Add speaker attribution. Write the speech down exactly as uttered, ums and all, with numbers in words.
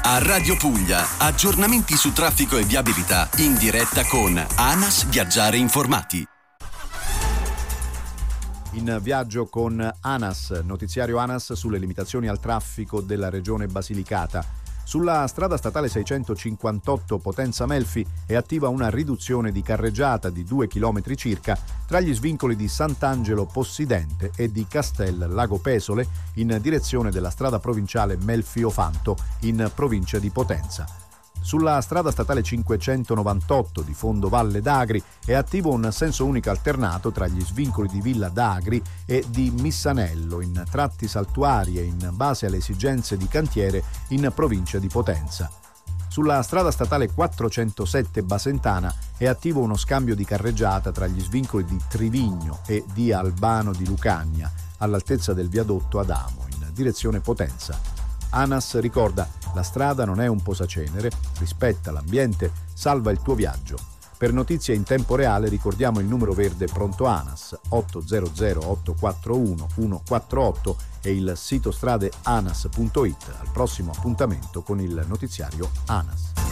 Speaker 1: A Radio Puglia, aggiornamenti su traffico e viabilità in diretta con ANAS Viaggiare Informati.
Speaker 2: In viaggio con ANAS, notiziario ANAS sulle limitazioni al traffico della regione Basilicata. Sulla strada statale seicentocinquantotto Potenza-Melfi è attiva una riduzione di carreggiata di due chilometri circa tra gli svincoli di Sant'Angelo Possidente e di Castel Lago Pesole in direzione della strada provinciale Melfi-Ofanto in provincia di Potenza. Sulla strada statale cinquecentonovantotto di Fondo Valle d'Agri è attivo un senso unico alternato tra gli svincoli di Villa d'Agri e di Missanello in tratti saltuari e in base alle esigenze di cantiere in provincia di Potenza. Sulla strada statale quattrocentosette Basentana è attivo uno scambio di carreggiata tra gli svincoli di Trivigno e di Albano di Lucagna all'altezza del viadotto Adamo in direzione Potenza. ANAS ricorda: la strada non è un posacenere, rispetta l'ambiente, salva il tuo viaggio. Per notizie in tempo reale ricordiamo il numero verde pronto ANAS otto zero zero otto quattro uno uno quattro otto e il sito strade anas punto it. Al prossimo appuntamento con il notiziario ANAS.